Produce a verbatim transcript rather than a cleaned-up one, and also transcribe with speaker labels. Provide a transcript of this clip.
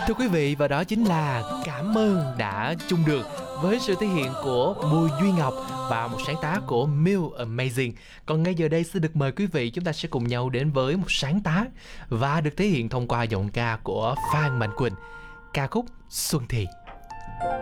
Speaker 1: Thưa quý vị, và đó chính là Cảm ơn đã chung được với sự thể hiện của Bùi Duy Ngọc và một sáng tác của Mill Amazing. Còn ngay giờ đây xin được mời quý vị chúng ta sẽ cùng nhau đến với một sáng tác và được thể hiện thông qua giọng ca của Phan Mạnh Quỳnh, ca khúc Xuân Thì.